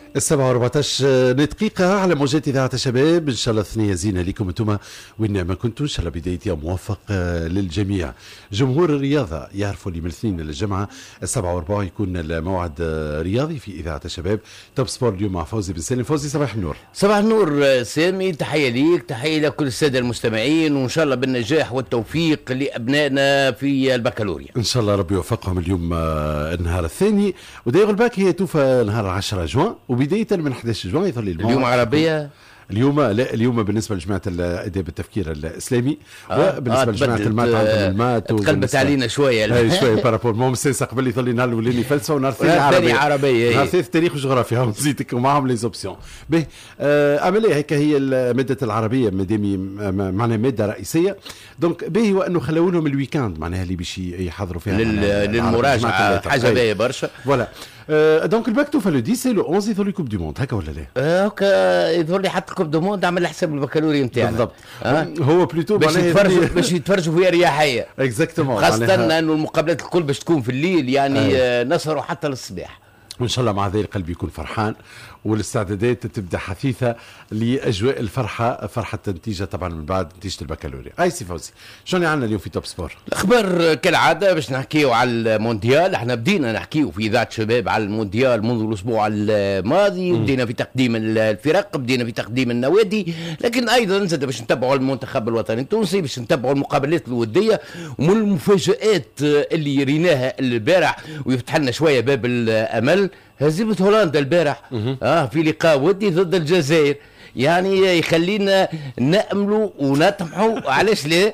7:14 دقيقة على موجات إذاعة الشباب. إن شاء الله ثنية زينة لكم أنتم وين ما كنتوا. إن شاء الله بداية يوم موفق للجميع. جمهور الرياضة يعرفوا اللي من الاثنين للجمعة 7:04 يكون الموعد رياضي في إذاعة الشباب. توب سبور اليوم مع فوزي بن سالم. فوزي صباح النور. صباح النور سامي، تحية ليك، تحية لكل السادة المستمعين، وإن شاء الله بالنجاح والتوفيق لأبنائنا في البكالوريا. إن شاء الله ربي يوفقهم اليوم النهار الثاني. وداير الباك هي توفى نهار 10 جوان، وبداية من 11 جوان يظل اليوم عربية. اليوم لا، اليوم بالنسبه لجماعه الاداب التفكير الاسلامي، وبالنسبه لجماعه المات عندهم المات تقلبت علينا شويه شويه بارابور مو مسيس قبل يظل نهار الاولاني فلسفه ونهار الثاني عربيه نهار الثالث تاريخ وجغرافيا نزيدك ومعهم لي زوبسيون به. عمليه هيك هي ماده العربيه مادامي معناها ماده رئيسيه. دونك باهي وانه خلوا لهم الويكاند معناها اللي باش يحضروا فيها للمراجعه، حاجه باهيه برشا. فوالا دونك الباك توفى لو 10 لو 11 يظل كوب دو موند هكا ولا لا؟ هكا يظهر لي حتى كوب دو موند عمل حساب البكالوريا نتاعنا بالضبط. هو بلوتو باش يتفرجوا في اريحيه اكزاكتومون، خاصه انه المقابلات الكل باش تكون في الليل يعني نسهروا حتى للصباح. وان شاء الله مع ذلك القلب يكون فرحان والاستعدادات تبدا حثيثه لاجواء الفرحه، فرحه النتيجه طبعا من بعد نتيجه البكالوريا. اي سي فوزي شنو عندنا اليوم في توب سبور؟ الاخبار كالعاده باش نحكيو على المونديال. احنا بدينا نحكيو في اذاعه شباب على المونديال منذ الاسبوع الماضي، بدينا في تقديم الفرق، بدينا في تقديم النوادي، لكن ايضا زاد باش نتبعوا المنتخب الوطني التونسي، باش نتبعوا المقابلات الوديه. ومن المفاجات اللي ريناها البارح ويفتح لنا شويه باب الامل هزيمة هولندا البارح في لقاء ودي ضد الجزائر، يعني يخلينا نأملوا ونطمحوا علاش لا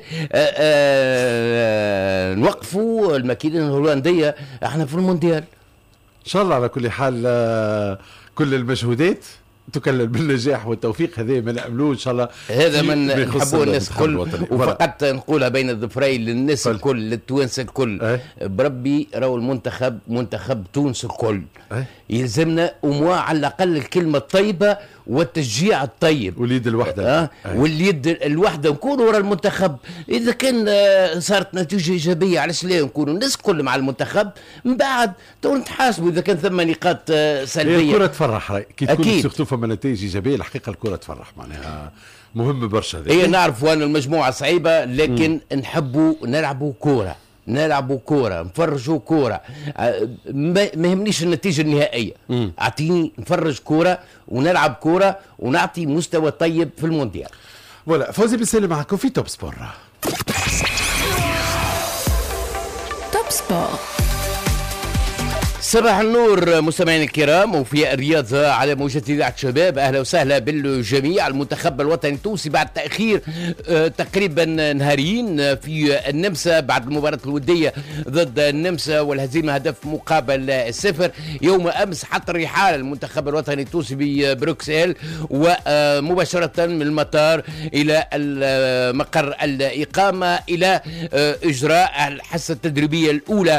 نوقفوا الماكينة الهولندية احنا في المونديال ان شاء الله. على كل حال كل المجهودات تكلل بالنجاح والتوفيق، هذا ما نأملوه ان شاء الله. هذا من نحبوه الناس الكل، وفقط نقولها بين الظفرين للناس الكل، للتوانسه الكل. بربي راهو المنتخب منتخب تونس الكل يلزمنا وموا على الاقل الكلمه الطيبه والتشجيع الطيب واليد الوحده واليد الوحده، نكونوا ورا المنتخب. اذا كان صارت نتيجه ايجابيه علاش لا نكونوا الناس كل مع المنتخب، من بعد تو نتحاسبوا اذا كان ثم نقاط سلبيه. الكره تفرح راي كي تكون سورتو فما نتائج ايجابيه، الحقيقه الكره تفرح معناها مهم برشا. هي نعرفوا ان المجموعه صعيبه، لكن نحبوا نلعبوا كوره، نلعبوا كوره، نفرجوا كوره. ما يهمنيش النتيجه النهائيه، اعطيني نفرج كوره ونلعب كوره ونعطي مستوى طيب في المونديال. فوالا فوزي بن سالم معكم في توب سبور. توب سبور. صباح النور مستمعينا الكرام، وفي الرياضة على موجة إذاعة شباب. أهلا وسهلا بالجميع. المنتخب الوطني التونسي بعد تأخير تقريبا نهارين في النمسا بعد المباراة الودية ضد النمسا والهزيمة هدف مقابل 0 يوم أمس، حتى الرحال المنتخب الوطني التونسي ببروكسل، ومباشرة من المطار إلى مقر الإقامة إلى إجراء الحصة التدريبية الأولى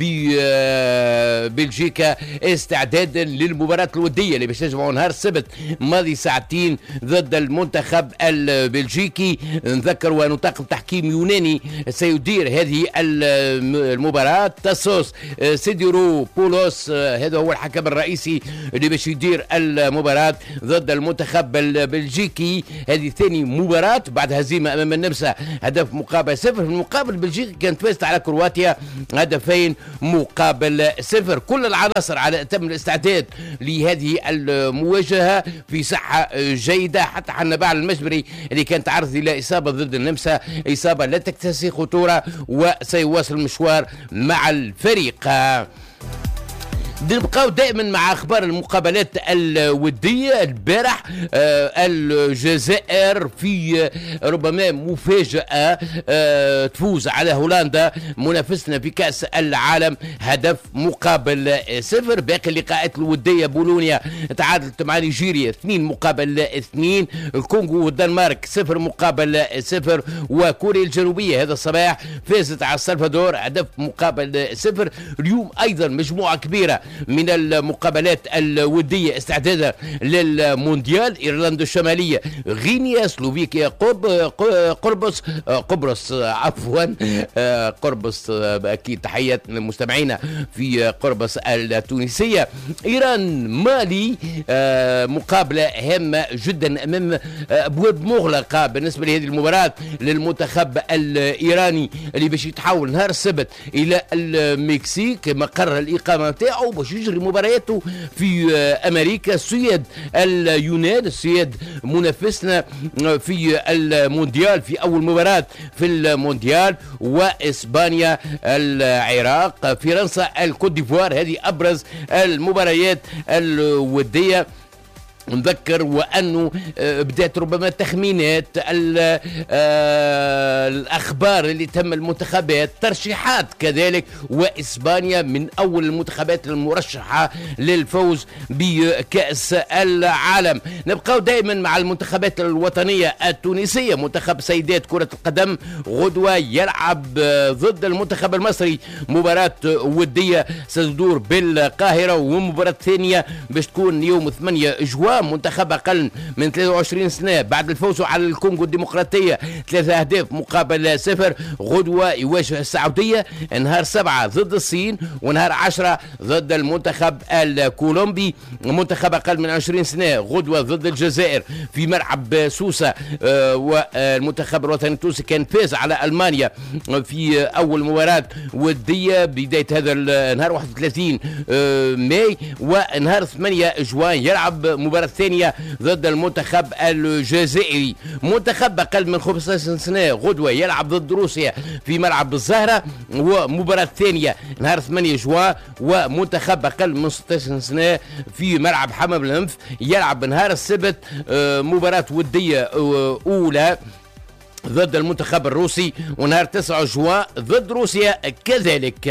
بلجيكا استعدادا للمباراة الودية اللي باش يجمعوا نهار السبت ماضي ساعتين ضد المنتخب البلجيكي. نذكر ونطاقم تحكيم يوناني سيدير هذه المباراة. تاسوس سيديرو بولوس هذا هو الحكم الرئيسي اللي باش يدير المباراة ضد المنتخب البلجيكي. هذه ثاني مباراة بعد هزيمة أمام النمسا هدف مقابل 0. في المقابل بلجيكا كانت فازت على كرواتيا هدفين مقابل 0. كل العناصر على أتم الاستعداد لهذه المواجهة في صحة جيدة، حتى حنبال المجبري اللي كانت تعرض إلى إصابة ضد النمسا، إصابة لا تكتسي خطورة وسيواصل المشوار مع الفريق. نبقاو دائما مع اخبار المقابلات الوديه. البارح الجزائر في ربما مفاجاه تفوز على هولندا منافسنا في كاس العالم هدف مقابل 0. باقي اللقاءات الوديه بولونيا تعادلت مع نيجيريا 2 مقابل 2. الكونغو والدنمارك 0 مقابل 0. وكوريا الجنوبيه هذا الصباح فازت على السلفادور هدف مقابل 0. اليوم ايضا مجموعه كبيره من المقابلات الودية استعدادا للمونديال. إيرلندا الشمالية، غينيا، سلوفيكيا، قبرص عفوا قربص، أكيد تحيات لمستمعينا في قربص التونسية. إيران مالي، مقابلة هامة جدا أمام أبواب مغلقة بالنسبة لهذه المباراة للمنتخب الإيراني اللي باش يتحول نهار السبت إلى المكسيك مقر الإقامة نتاعو باش يجري مبارياته في أمريكا. السويد اليونان، السويد منافسنا في المونديال في أول مباراة في المونديال، وإسبانيا العراق، فرنسا الكوت ديفوار. هذه أبرز المباريات الودية. نذكر وأنه بدأت ربما تخمينات الأخبار اللي تم المنتخبات، ترشيحات كذلك، وإسبانيا من أول المنتخبات المرشحة للفوز بكأس العالم. نبقى دائما مع المنتخبات الوطنية التونسية. منتخب سيدات كرة القدم غدوة يلعب ضد المنتخب المصري، مباراة ودية ستدور بالقاهرة، ومباراة ثانية باش تكون يوم 8 جوان. منتخب أقل من 23 سنة بعد الفوز على الكونغو الديمقراطية 3 أهداف مقابل 0، غدوة يواجه السعودية نهار 7 ضد الصين، ونهار 10 ضد المنتخب الكولومبي. منتخب أقل من 20 سنة غدوة ضد الجزائر في ملعب سوسة، والمنتخب الوطني التونسي كان فاز على ألمانيا في أول مباراة ودية بداية هذا النهار 31 ماي، ونهار 8 جوان يلعب مباراة ثانية ضد المنتخب الجزائري. منتخب أقل من 15 سنة غدوة يلعب ضد روسيا في ملعب الزهرة، ومباراة ثانية نهار 8 جوان. ومنتخب أقل من 16 سنة في ملعب حمام الأنف يلعب نهار السبت مباراة ودية أولى ضد المنتخب الروسي، ونهار 9 جوان ضد روسيا كذلك.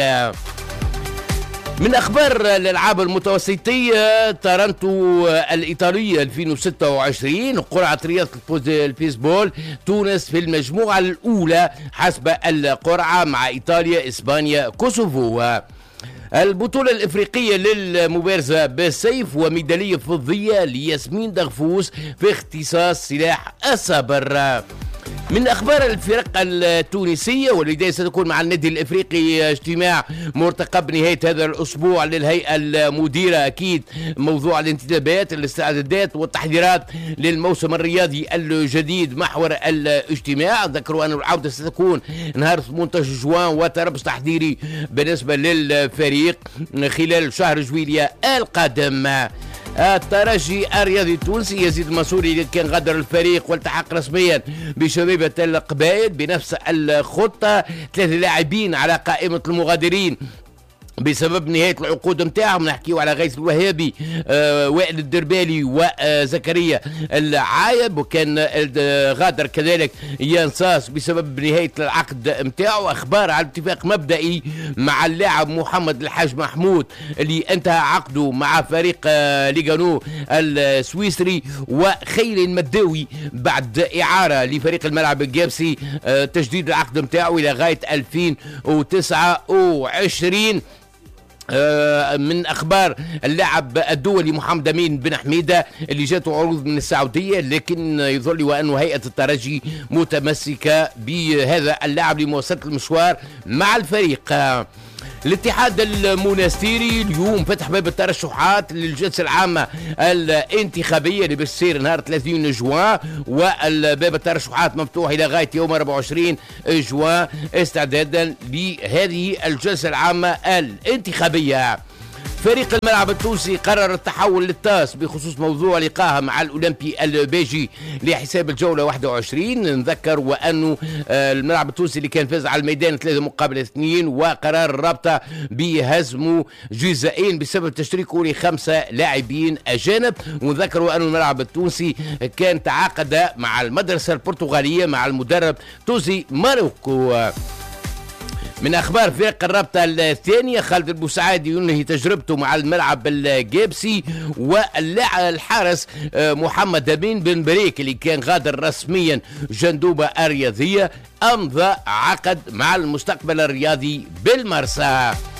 من أخبار الألعاب المتوسطية، تارنتو الإيطالية 2026 قرعة رياضة البيسبول، تونس في المجموعة الأولى حسب القرعة مع إيطاليا، إسبانيا، كوسوفو. البطولة الإفريقية للمبارزة بالسيف وميدالية فضية لياسمين دغفوس في اختصاص سلاح الصبر. من أخبار الفرق التونسية، والبداية ستكون مع النادي الإفريقي اجتماع مرتقب نهاية هذا الأسبوع للهيئة المديرة. أكيد موضوع الانتدابات، الاستعدادات والتحضيرات للموسم الرياضي الجديد محور الاجتماع. ذكروا أن العودة ستكون نهار 18 جوان، وتربص تحضيري بالنسبة للفريق خلال شهر جويلية القادم. الترجي الرياضي التونسي يزيد المنصوري كان غادر الفريق والتحق رسميا بشبيبة القبائل بنفس الخطة. 3 لاعبين على قائمة المغادرين بسبب نهاية العقود متاعهم. نحكيو على غيث الوهابي، وائل الدربالي، وزكريا العايب، وكان غادر كذلك ينصاص بسبب نهاية العقد متاعه. أخبار على اتفاق مبدئي مع اللاعب محمد الحاج محمود اللي انتهى عقده مع فريق ليغانو السويسري، وخيل المداوي بعد إعارة لفريق الملعب الجابسي تجديد العقد متاعه إلى غاية 2029. من أخبار اللاعب الدولي محمد أمين بن حميدة اللي جاته عروض من السعودية، لكن يظل وأن هيئة الترجي متمسكة بهذا اللاعب لمواصلة المشوار مع الفريق. الاتحاد المنستيري اليوم فتح باب الترشحات للجلسة العامة الانتخابية اللي بتصير نهار 30 جوان، والباب الترشحات مفتوح إلى غاية يوم 24 جوان استعدادا لهذه الجلسة العامة الانتخابية. فريق الملعب التونسي قرر التحول للتاس بخصوص موضوع لقائها مع الأولمبي البيجي لحساب الجولة 21. نذكر وأنه الملعب التونسي اللي كان فاز على الميدان 3-2، وقرار الرابطة بهزمه جزئين بسبب تشريكه ل5 لاعبين أجانب. ونذكر وأنه الملعب التونسي كان تعاقد مع المدرسة البرتغالية مع المدرب توزي ماروكو. من أخبار فرق الرابطة الثانية، خالد البوسعادي ينهي تجربته مع الملعب الجابسي، والحارس محمد أمين بن بريك اللي كان غادر رسميا جندوبة الرياضية أمضى عقد مع المستقبل الرياضي بالمرسى.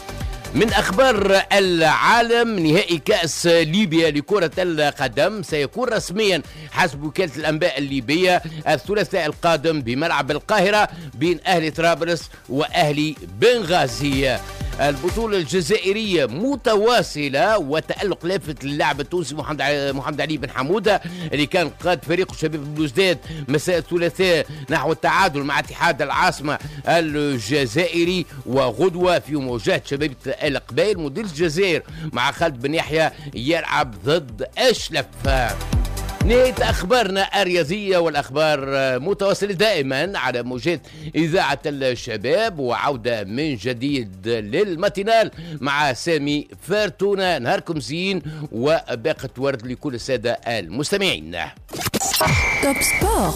من أخبار العالم، نهائي كأس ليبيا لكرة القدم سيكون رسميا حسب وكالة الأنباء الليبية الثلاثاء القادم بملعب القاهرة بين أهلي طرابلس وأهلي بنغازي. البطولة الجزائرية متواصلة وتألق لافت للاعب التونسي محمد علي بن حمودة اللي كان قاد فريق شباب بلوزداد مساء الثلاثاء نحو التعادل مع اتحاد العاصمة الجزائري، وغدوة في مواجهة شباب القبائل مدير الجزائر مع خالد بن يحيى يلعب ضد أشلف. نهاية أخبارنا الرياضية والأخبار متواصلة دائما على موجات إذاعة الشباب، وعودة من جديد للماتينال مع سامي فارتونة. نهاركم زين وباقة ورد لكل السادة المستمعين. توب سبور.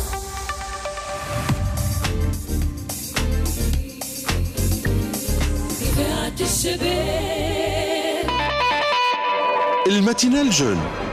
الماتينال جون.